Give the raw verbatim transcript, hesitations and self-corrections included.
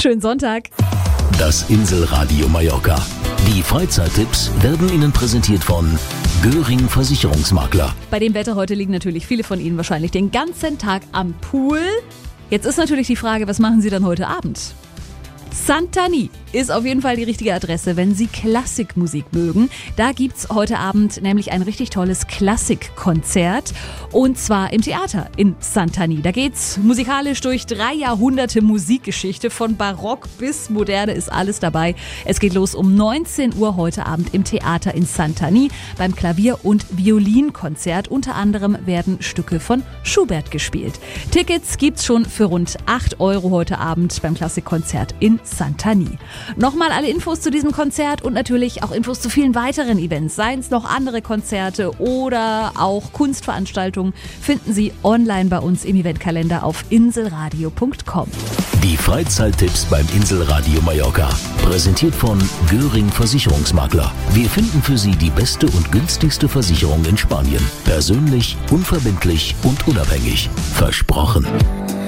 Schönen Sonntag. Das Inselradio Mallorca. Die Freizeittipps werden Ihnen präsentiert von Göring Versicherungsmakler. Bei dem Wetter heute liegen natürlich viele von Ihnen wahrscheinlich den ganzen Tag am Pool. Jetzt ist natürlich die Frage, was machen Sie dann heute Abend? Santani ist auf jeden Fall die richtige Adresse, wenn Sie Klassikmusik mögen. Da gibt's heute Abend nämlich ein richtig tolles Klassikkonzert und zwar im Theater in Santani. Da geht's musikalisch durch drei Jahrhunderte Musikgeschichte, von Barock bis Moderne ist alles dabei. Es geht los um neunzehn Uhr heute Abend im Theater in Santani beim Klavier- und Violinkonzert. Unter anderem werden Stücke von Schubert gespielt. Tickets gibt's schon für rund acht Euro heute Abend beim Klassikkonzert in Santani. Nochmal alle Infos zu diesem Konzert und natürlich auch Infos zu vielen weiteren Events, seien es noch andere Konzerte oder auch Kunstveranstaltungen, finden Sie online bei uns im Eventkalender auf inselradio punkt com. Die Freizeittipps beim Inselradio Mallorca. Präsentiert von Göring Versicherungsmakler. Wir finden für Sie die beste und günstigste Versicherung in Spanien. Persönlich, unverbindlich und unabhängig. Versprochen.